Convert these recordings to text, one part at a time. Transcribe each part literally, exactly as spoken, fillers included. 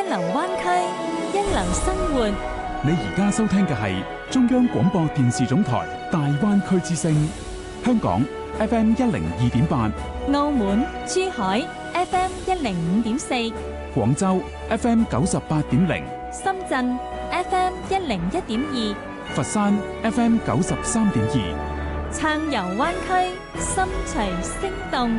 流灣區，一流生活。 你而家收聽嘅係中央廣播電視總台大灣區之聲，香港 F M 一零二點八， 澳門、珠海 F M 一零五點四， 廣州 F M 九十八點零， 深圳 F M 一零一點二， 佛山 F M 九十三點二， 暢遊灣區，心隨聲動。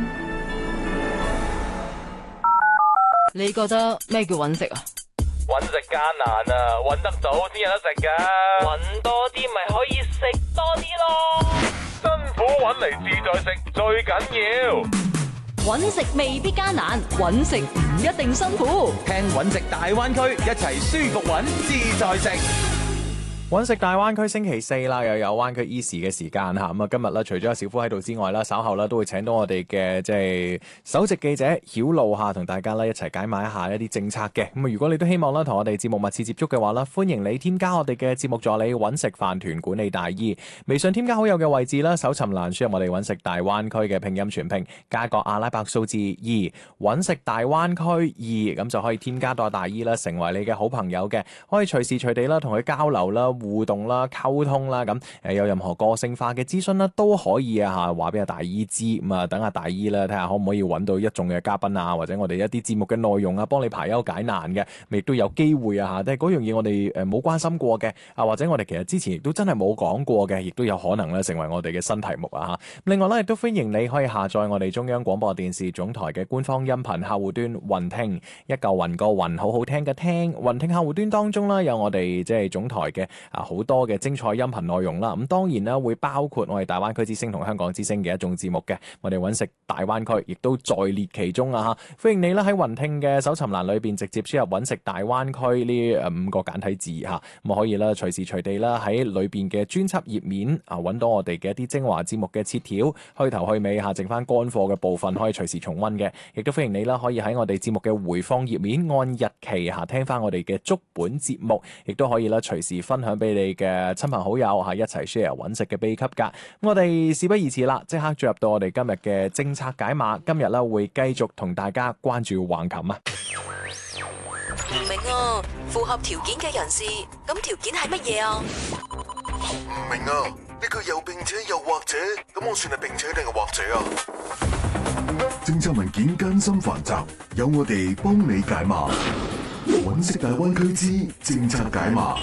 你覺得咩叫揾食啊？ 揾食艱難啊，揾得到先有得食噶。揾多啲咪可以食多啲咯。辛苦揾嚟自在食最緊要。 揾食未必艱難，揾食唔一定辛苦。 聽揾食大灣區，一齊舒服揾自在食。 揾食大灣區星期四啦，又有灣區 Easy 嘅時間嚇。咁啊，今日咧除咗阿小夫喺度之外啦，稍後咧都會請到我哋嘅即係首席記者曉露下，同大家咧一齊解碼一下一啲政策嘅。咁啊，如果你都希望咧同我哋節目密切接觸嘅話咧，歡迎你添加我哋嘅節目助理揾食飯團管理大 E， 微信添加好友嘅位置啦，搜尋欄輸入我哋揾食大灣區嘅拼音全拼，加個阿拉伯數字二，揾食大灣區二，咁就可以添加到阿大 E 啦，成為你嘅好朋友嘅，可以隨時隨地啦同佢交流啦、互動啦、溝通啦，咁誒有任何個性化嘅諮詢啦，都可以啊嚇話俾阿大 E 知，咁啊等阿大 E 啦睇下可唔可以揾到一眾嘅嘉賓啊，或者我哋一啲節目嘅內容啊，幫你排憂解難嘅，亦都有機會啊嚇，即係嗰樣嘢我哋誒冇關心過嘅啊，或者我哋其實之前亦都真係冇講過嘅，亦都有可能咧成為我哋嘅新題目啊嚇。另外咧亦都歡迎你可以下載我哋中央廣播電視總台嘅官方音頻客戶端雲聽，一嚿雲個雲好好聽嘅聽，雲聽客戶端當中啦有我哋即係總台嘅啊好多嘅精彩音頻內容啦，咁當然啦會包括我哋大灣區之聲同香港之聲嘅一種節目嘅，我哋揾食大灣區亦都在列其中啊嚇！歡迎你啦喺雲聽嘅搜尋欄裏邊直接輸入揾食大灣區呢誒五個簡體字嚇，咁可以啦隨時隨地啦喺裏邊嘅專輯頁面啊揾到我哋嘅一啲精華節目嘅切條，去頭去尾嚇，剩翻乾貨嘅部分可以隨時重溫嘅，亦都歡迎你啦可以喺我哋節目嘅回放頁面按日期嚇聽翻我哋嘅足本節目，亦都可以啦隨時分享俾你嘅親朋好友嚇一齊 share 揾食嘅秘笈㗎。我哋事不宜遲啦，即刻進入到我哋今日嘅政策解碼。今日咧會繼續同大家關注橫琴啊。 唔明啊，符合條件嘅人士，咁條件係乜嘢啊？ 唔明啊，呢個又並且又或者，咁我算係並且定係或者啊？ 政策文件艱辛繁雜，有我哋幫你解碼。揾食大灣區之政策解碼。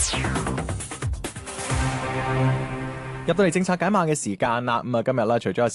入到嚟政策解碼嘅時間啦，咁啊今日咧除咗有